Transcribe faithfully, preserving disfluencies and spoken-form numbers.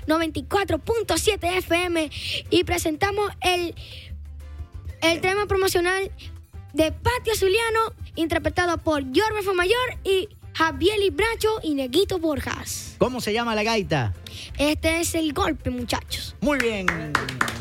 noventa y cuatro punto siete F M y presentamos el, el tema promocional de Patio Zuliano, interpretado por Jorge Fomayor y Javier Libracho y Neguito Borjas. ¿Cómo se llama la gaita? Este es el golpe, muchachos. Muy bien.